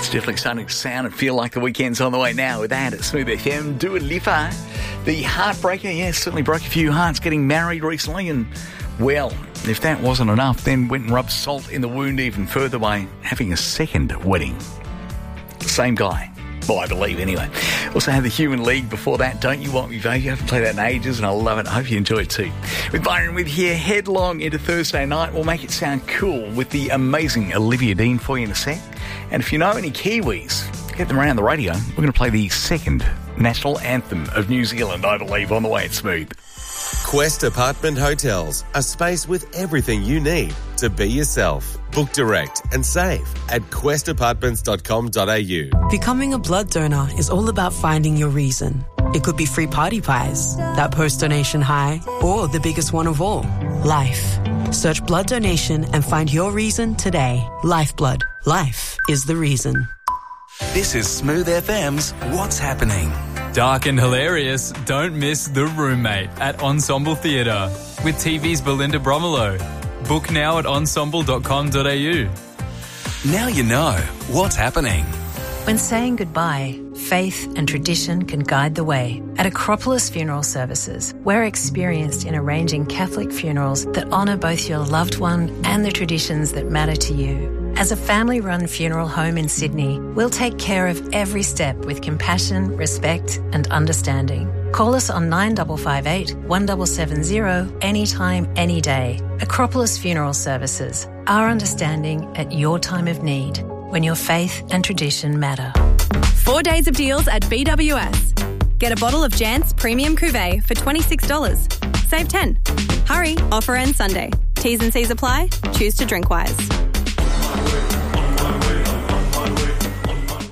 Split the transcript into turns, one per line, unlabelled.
It's definitely starting to sound and feel like the weekend's on the way now with that at Smooth FM. Dua Lipa, the heartbreaker, certainly broke a few hearts getting married recently, and, well, if that wasn't enough, then went and rubbed salt in the wound even further by having a second wedding. Same guy. Well, I believe, anyway. Also had the Human League before that. Don't You Want Me, Baby? I haven't played that in ages, and I love it. I hope you enjoy it too. With Byron with here, headlong into Thursday night. We'll make it sound cool with the amazing Olivia Dean for you in a sec. And if you know any Kiwis, get them around the radio. We're going to play the second national anthem of New Zealand, I believe, on the way at Smooth.
Quest Apartment Hotels, a space with everything you need to be yourself. Book direct and save at questapartments.com.au.
Becoming a blood donor is all about finding your reason. It could be free party pies, that post-donation high, or the biggest one of all, life. Search blood donation and find your reason today. Lifeblood. Life is the reason.
This is Smooth FM's What's Happening.
Dark and hilarious, don't miss The Roommate at Ensemble Theatre with TV's Belinda Bromelo. Book now at ensemble.com.au.
Now you know what's happening.
When saying goodbye, faith and tradition can guide the way. At Acropolis Funeral Services, we're experienced in arranging Catholic funerals that honour both your loved one and the traditions that matter to you. As a family-run funeral home in Sydney, we'll take care of every step with compassion, respect and understanding. Call us on 9558 1770 anytime, any day. Acropolis Funeral Services, our understanding at your time of need, when your faith and tradition matter.
4 days of deals at BWS. Get a bottle of Jant's Premium Cuvée for $26. Save 10. Hurry, offer ends Sunday. T's and C's apply. Choose to drink wise.